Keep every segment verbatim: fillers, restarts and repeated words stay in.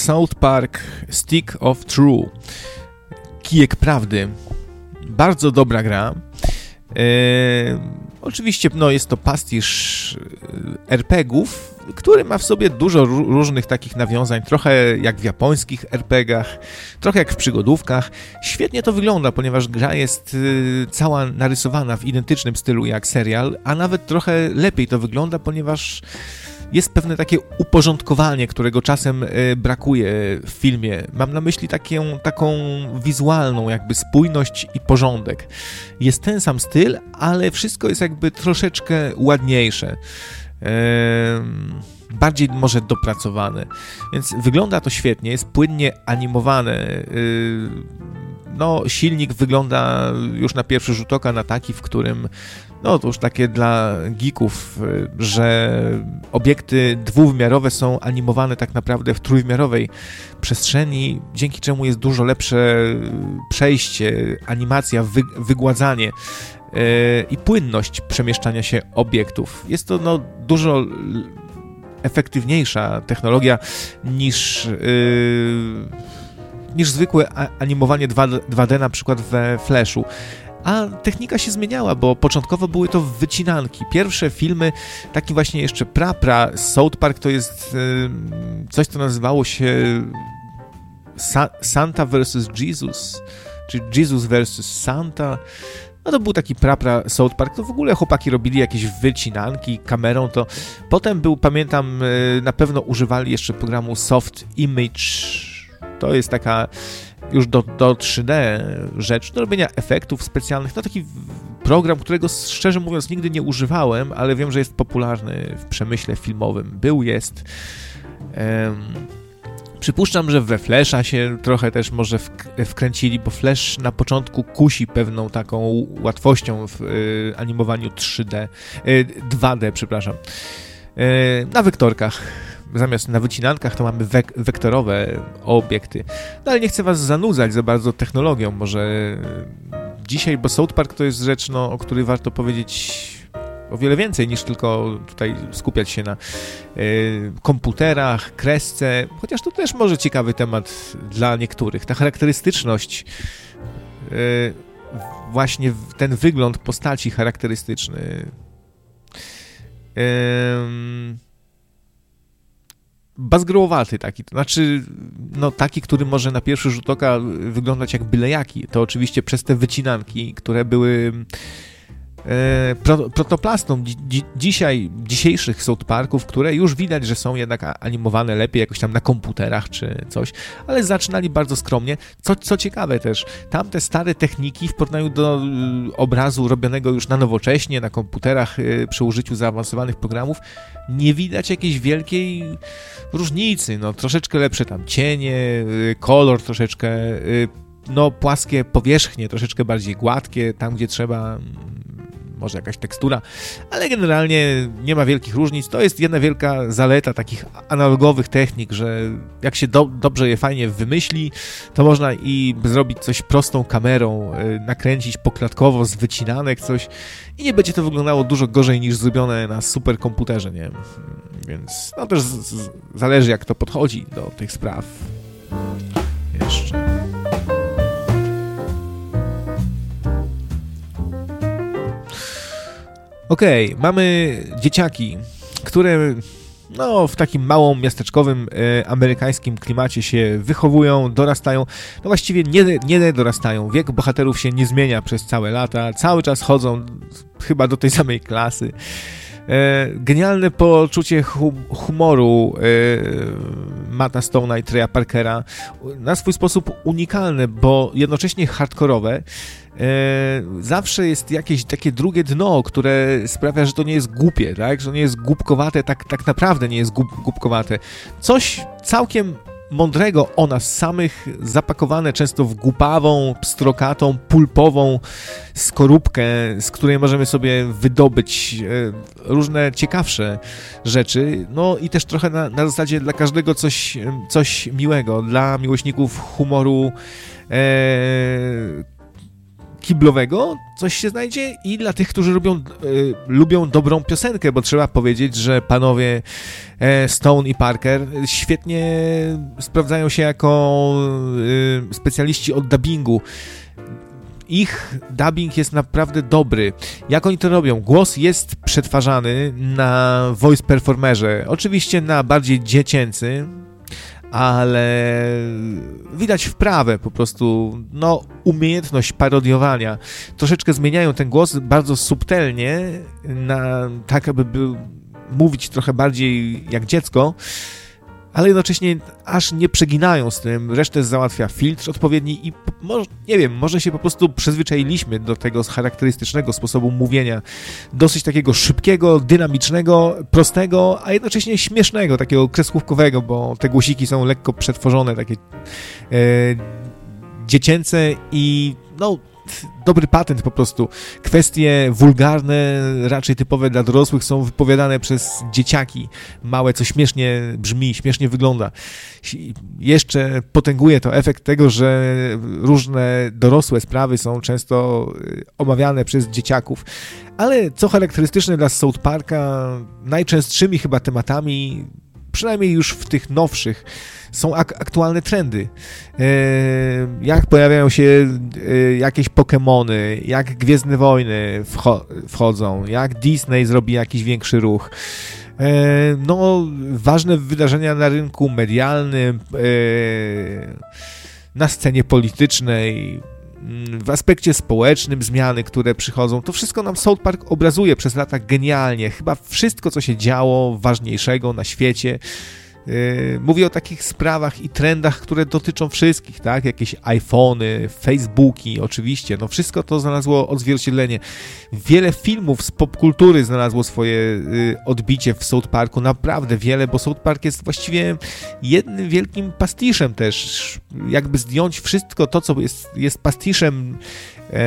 South Park Stick of Truth. Kijek Prawdy. Bardzo dobra gra. Eee, oczywiście no, jest to pastisz er pe gów, który ma w sobie dużo różnych takich nawiązań, trochę jak w japońskich er pe gach, trochę jak w przygodówkach. Świetnie to wygląda, ponieważ gra jest y, cała narysowana w identycznym stylu jak serial, a nawet trochę lepiej to wygląda, ponieważ jest pewne takie uporządkowanie, którego czasem y, brakuje w filmie. Mam na myśli takie, taką wizualną jakby spójność i porządek. Jest ten sam styl, ale wszystko jest jakby troszeczkę ładniejsze. Yy, bardziej może dopracowane, więc wygląda to świetnie, jest płynnie animowane. Yy, no, silnik wygląda już na pierwszy rzut oka na taki, w którym no to już takie dla geeków, że obiekty dwuwymiarowe są animowane tak naprawdę w trójwymiarowej przestrzeni, dzięki czemu jest dużo lepsze przejście, animacja, wy, wygładzanie i płynność przemieszczania się obiektów. Jest to no, dużo efektywniejsza technologia niż, yy, niż zwykłe animowanie dwa D na przykład we Flashu. A technika się zmieniała, bo początkowo były to wycinanki. Pierwsze filmy, taki właśnie jeszcze pra-pra South Park, to jest yy, coś, co nazywało się Sa- Santa versus Jesus, czy Jesus versus Santa. No to był taki pra-pra South Park, to w ogóle chłopaki robili jakieś wycinanki kamerą, to potem był, pamiętam, na pewno używali jeszcze programu Soft Image, to jest taka już do, do trzy D rzecz, do robienia efektów specjalnych, no taki program, którego szczerze mówiąc nigdy nie używałem, ale wiem, że jest popularny w przemyśle filmowym, był, jest. Um, Przypuszczam, że we Flasha się trochę też może wk- wkręcili, bo Flash na początku kusi pewną taką łatwością w y, animowaniu trzy D, y, dwa D, przepraszam, y, na wektorkach. Zamiast na wycinankach to mamy wek- wektorowe obiekty. No ale nie chcę was zanudzać za bardzo technologią, może dzisiaj, bo South Park to jest rzecz, no, o której warto powiedzieć o wiele więcej niż tylko tutaj skupiać się na y, komputerach, kresce, chociaż to też może ciekawy temat dla niektórych. Ta charakterystyczność, y, właśnie ten wygląd postaci charakterystyczny, y, bazgrołowaty taki, to znaczy no taki, który może na pierwszy rzut oka wyglądać jak byle jaki. To oczywiście przez te wycinanki, które były Pro, protoplastą dzi, dzisiaj, dzisiejszych South Parków, które już widać, że są jednak animowane lepiej jakoś tam na komputerach czy coś, ale zaczynali bardzo skromnie. Co, co ciekawe też, tamte stare techniki w porównaniu do y, obrazu robionego już na nowocześnie, na komputerach y, przy użyciu zaawansowanych programów, nie widać jakiejś wielkiej różnicy. No, troszeczkę lepsze tam cienie, y, kolor troszeczkę, y, no płaskie powierzchnie, troszeczkę bardziej gładkie, tam gdzie trzeba, może jakaś tekstura, ale generalnie nie ma wielkich różnic. To jest jedna wielka zaleta takich analogowych technik, że jak się do, dobrze je fajnie wymyśli, to można i zrobić coś prostą kamerą, yy, nakręcić poklatkowo z wycinanek coś i nie będzie to wyglądało dużo gorzej niż zrobione na superkomputerze, nie? Więc no też z, z, zależy jak to podchodzi do tych spraw. Jeszcze... Okej, okay, mamy dzieciaki, które no, w takim małym, miasteczkowym, e, amerykańskim klimacie się wychowują, dorastają. No właściwie nie, nie dorastają. Wiek bohaterów się nie zmienia przez całe lata. Cały czas chodzą chyba do tej samej klasy. E, genialne poczucie hum- humoru e, Matta Stone'a i Treya Parkera. Na swój sposób unikalne, bo jednocześnie hardkorowe. E, zawsze jest jakieś takie drugie dno, które sprawia, że to nie jest głupie, tak? Że nie jest głupkowate, tak, tak naprawdę nie jest głup, głupkowate. Coś całkiem mądrego o nas samych, zapakowane często w głupawą, pstrokatą, pulpową skorupkę, z której możemy sobie wydobyć e, różne ciekawsze rzeczy, no i też trochę na, na zasadzie dla każdego coś, coś miłego, dla miłośników humoru, e, kiblowego coś się znajdzie i dla tych, którzy lubią, y, lubią dobrą piosenkę, bo trzeba powiedzieć, że panowie e, Stone i Parker świetnie sprawdzają się jako y, specjaliści od dubbingu. Ich dubbing jest naprawdę dobry. Jak oni to robią? Głos jest przetwarzany na voice performerze. Oczywiście na bardziej dziecięcy, ale widać wprawę po prostu, no, umiejętność parodiowania. Troszeczkę zmieniają ten głos bardzo subtelnie, na, tak aby był, mówić trochę bardziej jak dziecko, ale jednocześnie aż nie przeginają z tym, resztę załatwia filtr odpowiedni i może, nie wiem, może się po prostu przyzwyczailiśmy do tego charakterystycznego sposobu mówienia, dosyć takiego szybkiego, dynamicznego, prostego, a jednocześnie śmiesznego, takiego kreskówkowego, bo te głosiki są lekko przetworzone, takie e, dziecięce i no dobry patent po prostu. Kwestie wulgarne, raczej typowe dla dorosłych są wypowiadane przez dzieciaki małe, co śmiesznie brzmi, śmiesznie wygląda. Jeszcze potęguje to efekt tego, że różne dorosłe sprawy są często omawiane przez dzieciaków. Ale co charakterystyczne dla South Parka, najczęstszymi chyba tematami, przynajmniej już w tych nowszych, są ak- aktualne trendy. E, jak pojawiają się e, jakieś Pokemony, jak Gwiezdne Wojny wcho- wchodzą, jak Disney zrobi jakiś większy ruch. E, no, ważne wydarzenia na rynku medialnym, e, na scenie politycznej, w aspekcie społecznym, zmiany, które przychodzą, to wszystko nam South Park obrazuje przez lata genialnie. Chyba wszystko, co się działo ważniejszego na świecie. Yy, mówię o takich sprawach i trendach, które dotyczą wszystkich, tak? Jakieś iPhony, Facebooki, oczywiście. No wszystko to znalazło odzwierciedlenie. Wiele filmów z popkultury znalazło swoje yy, odbicie w South Parku. Naprawdę wiele, bo South Park jest właściwie jednym wielkim pastiszem też. Jakby zdjąć wszystko to, co jest, jest pastiszem yy,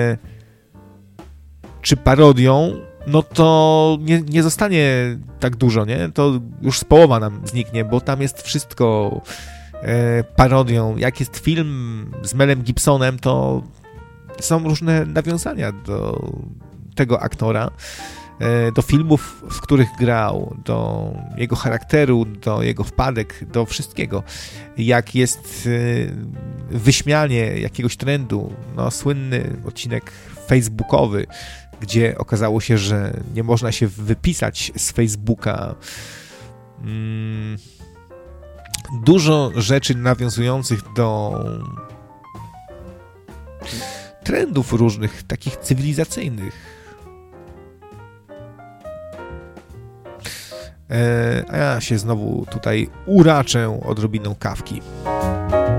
czy parodią, no to nie, nie zostanie tak dużo, nie? To już z połowa nam zniknie, bo tam jest wszystko e, parodią. Jak jest film z Melem Gibsonem, to są różne nawiązania do tego aktora, e, do filmów, w których grał, do jego charakteru, do jego wpadek, do wszystkiego. Jak jest e, wyśmianie jakiegoś trendu, no słynny odcinek facebookowy, gdzie okazało się, że nie można się wypisać z Facebooka. Hmm. Dużo rzeczy nawiązujących do trendów różnych, takich cywilizacyjnych. E, a ja się znowu tutaj uraczę odrobiną kawki.